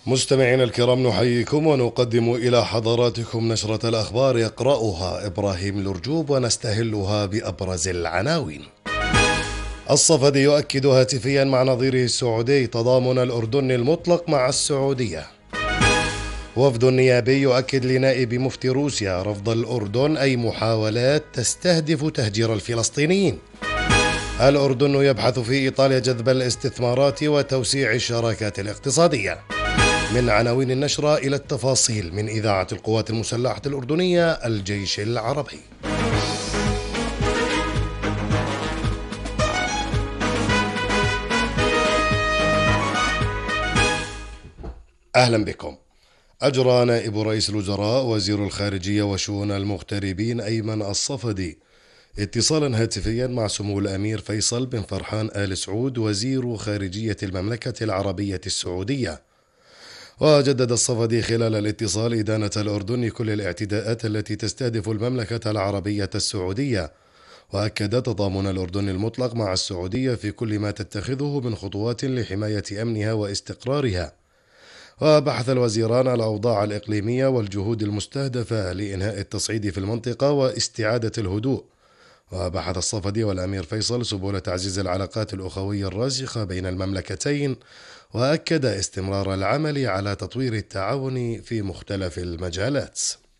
مستمعينا الكرام، نحييكم ونقدم إلى حضراتكم نشرة الأخبار يقرأها إبراهيم لرجوب ونستهلها بأبرز العناوين. الصفدي يؤكد هاتفيا مع نظيره السعودي تضامن الأردن المطلق مع السعودية. وفد نيابي يؤكد لنائب مفتي روسيا رفض الأردن أي محاولات تستهدف تهجير الفلسطينيين. الأردن يبحث في إيطاليا جذب الاستثمارات وتوسيع الشراكات الاقتصادية. من عناوين النشرة إلى التفاصيل من إذاعة القوات المسلحة الأردنية الجيش العربي. أهلا بكم. أجرى نائب رئيس الوزراء وزير الخارجية وشؤون المغتربين أيمن الصفدي اتصالا هاتفيا مع سمو الأمير فيصل بن فرحان آل سعود وزير خارجية المملكة العربية السعودية. وجدد الصفدي خلال الاتصال إدانة الأردن كل الاعتداءات التي تستهدف المملكة العربية السعودية، وأكد تضامن الأردن المطلق مع السعودية في كل ما تتخذه من خطوات لحماية أمنها واستقرارها. وبحث الوزيران الأوضاع الإقليمية والجهود المستهدفة لإنهاء التصعيد في المنطقة واستعادة الهدوء. وبحث الصفدي والأمير فيصل سبل تعزيز العلاقات الأخوية الراسخة بين المملكتين، وأكد استمرار العمل على تطوير التعاون في مختلف المجالات.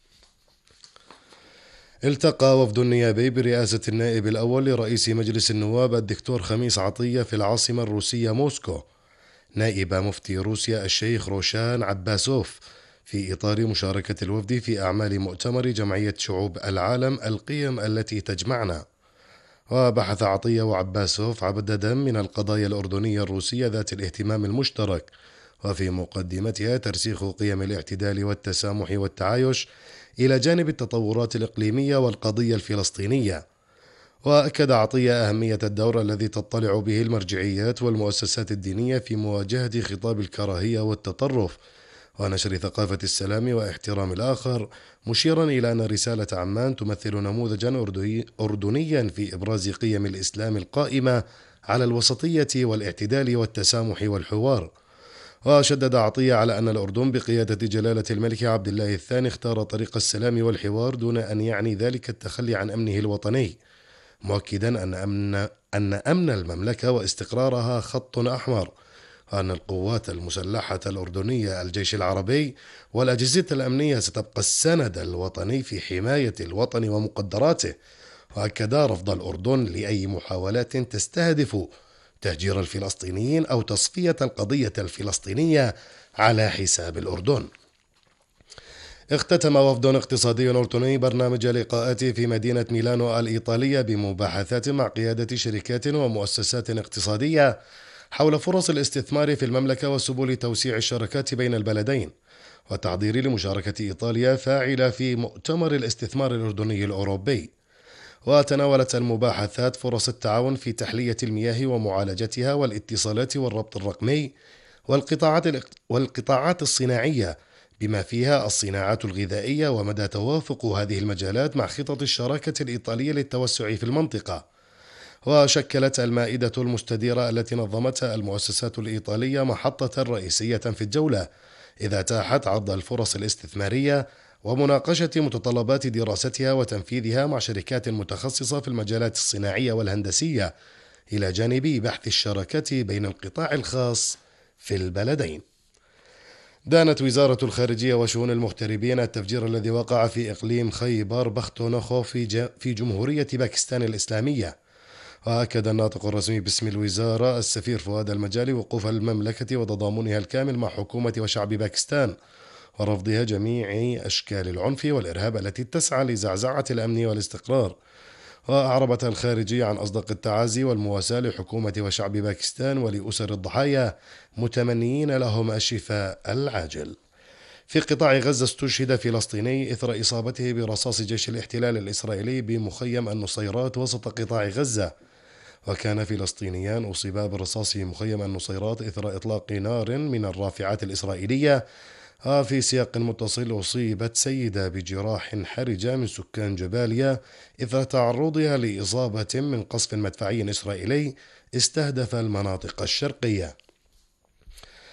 التقى وفد نيابي برئاسة النائب الأول لرئيس مجلس النواب الدكتور خميس عطية في العاصمة الروسية موسكو نائب مفتي روسيا الشيخ روشان عباسوف في إطار مشاركة الوفد في أعمال مؤتمر جمعية شعوب العالم القيم التي تجمعنا. وبحث عطية وعباسوف عددا من القضايا الأردنية الروسية ذات الاهتمام المشترك، وفي مقدمتها ترسيخ قيم الاعتدال والتسامح والتعايش إلى جانب التطورات الإقليمية والقضية الفلسطينية. وأكد عطية أهمية الدور الذي تطلع به المرجعيات والمؤسسات الدينية في مواجهة خطاب الكراهية والتطرف ونشر ثقافة السلام واحترام الآخر، مشيرا إلى أن رسالة عمان تمثل نموذجا أردنيا في إبراز قيم الإسلام القائمة على الوسطية والاعتدال والتسامح والحوار. وشدد عطية على أن الأردن بقيادة جلالة الملك عبد الله الثاني اختار طريق السلام والحوار دون أن يعني ذلك التخلي عن أمنه الوطني، مؤكدا أن أمن المملكة واستقرارها خط أحمر، وأن القوات المسلحة الأردنية الجيش العربي والأجهزة الأمنية ستبقى السند الوطني في حماية الوطن ومقدراته. وأكد رفض الأردن لأي محاولات تستهدف تهجير الفلسطينيين أو تصفية القضية الفلسطينية على حساب الأردن. اختتم وفد اقتصادي أردني برنامج لقاءاته في مدينة ميلانو الإيطالية بمباحثات مع قيادة شركات ومؤسسات اقتصادية حول فرص الاستثمار في المملكة وسبل توسيع الشراكات بين البلدين، والتحضير لمشاركة إيطاليا فاعلة في مؤتمر الاستثمار الأردني الأوروبي. وتناولت المباحثات فرص التعاون في تحلية المياه ومعالجتها والاتصالات والربط الرقمي والقطاعات الصناعية بما فيها الصناعات الغذائية، ومدى توافق هذه المجالات مع خطط الشراكة الإيطالية للتوسع في المنطقة. وشكلت المائدة المستديرة التي نظمتها المؤسسات الإيطالية محطة رئيسية في الجولة، إذا أتاحت عرض الفرص الاستثمارية ومناقشة متطلبات دراستها وتنفيذها مع شركات متخصصة في المجالات الصناعية والهندسية، إلى جانب بحث الشراكة بين القطاع الخاص في البلدين. دانت وزارة الخارجية وشؤون المغتربين التفجير الذي وقع في إقليم خيبر بختونخو في جمهورية باكستان الإسلامية. وأكد الناطق الرسمي باسم الوزارة السفير فؤاد المجالي وقوف المملكة وتضامنها الكامل مع حكومة وشعب باكستان ورفضها جميع أشكال العنف والإرهاب التي تسعى لزعزعة الأمن والاستقرار. وأعربت الخارجية عن أصدق التعازي والمواساة لحكومة وشعب باكستان ولأسر الضحايا، متمنيين لهم الشفاء العاجل. في قطاع غزة استشهد فلسطيني إثر إصابته برصاص جيش الاحتلال الإسرائيلي بمخيم النصيرات وسط قطاع غزة. وكان فلسطينيان أصيبا بالرصاص في مخيم النصيرات إثر إطلاق نار من الرافعات الإسرائيلية. في سياق متصل أصيبت سيدة بجراح حرجة من سكان جباليا إثر تعرضها لإصابة من قصف مدفعي إسرائيلي استهدف المناطق الشرقية.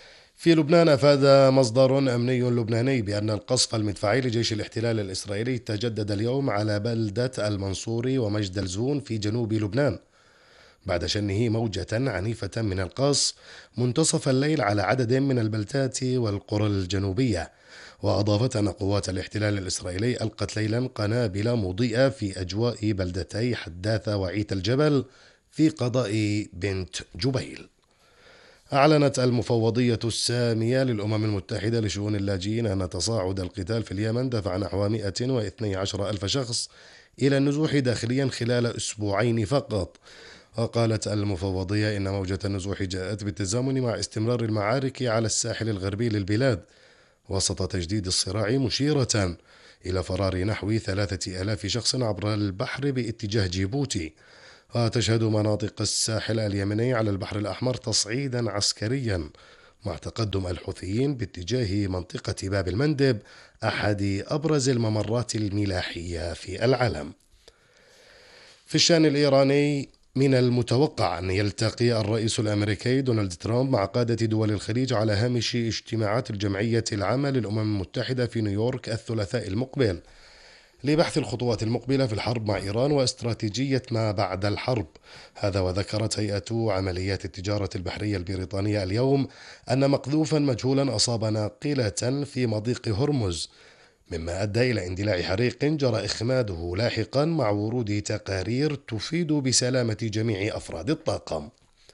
في لبنان أفاد مصدر أمني لبناني بأن القصف المدفعي لجيش الاحتلال الإسرائيلي تجدد اليوم على بلدة المنصوري ومجد الزون في جنوب لبنان بعد شنه موجة عنيفة من القصف منتصف الليل على عدد من البلدات والقرى الجنوبية. وأضافت أن قوات الاحتلال الإسرائيلي ألقت ليلا قنابل مضيئة في أجواء بلدتي حداثة وعيت الجبل في قضاء بنت جبيل. أعلنت المفوضية السامية للأمم المتحدة لشؤون اللاجئين أن تصاعد القتال في اليمن دفع نحو 112 ألف شخص إلى النزوح داخليا خلال أسبوعين فقط. وقالت المفوضية إن موجة النزوح جاءت بالتزامن مع استمرار المعارك على الساحل الغربي للبلاد وسط تجديد الصراع، مشيرة إلى فرار نحو 3000 شخص عبر البحر باتجاه جيبوتي. وتشهد مناطق الساحل اليمني على البحر الأحمر تصعيدا عسكريا مع تقدم الحوثيين باتجاه منطقة باب المندب أحد أبرز الممرات الملاحية في العالم. في الشأن الإيراني، من المتوقع أن يلتقي الرئيس الأمريكي دونالد ترامب مع قادة دول الخليج على هامش اجتماعات الجمعية العامة للأمم المتحدة في نيويورك الثلاثاء المقبل لبحث الخطوات المقبلة في الحرب مع إيران واستراتيجية ما بعد الحرب. هذا وذكرت هيئة عمليات التجارة البحرية البريطانية اليوم أن مقذوفا مجهولا أصاب ناقلة في مضيق هرمز مما أدى إلى اندلاع حريق جرى إخماده لاحقا مع ورود تقارير تفيد بسلامة جميع أفراد الطاقم.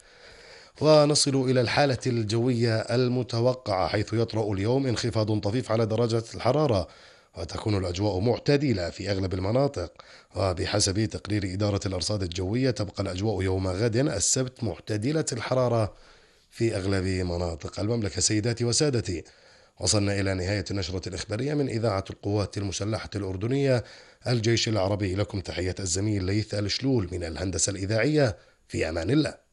ونصل إلى الحالة الجوية المتوقعة، حيث يطرأ اليوم انخفاض طفيف على درجة الحرارة وتكون الأجواء معتدلة في أغلب المناطق. وبحسب تقرير إدارة الأرصاد الجوية تبقى الأجواء يوم غد السبت معتدلة الحرارة في أغلب مناطق المملكة. سيداتي وسادتي، وصلنا إلى نهاية النشرة الإخبارية من إذاعة القوات المسلحة الأردنية الجيش العربي. لكم تحية الزميل ليث الشلول من الهندسة الإذاعية. في أمان الله.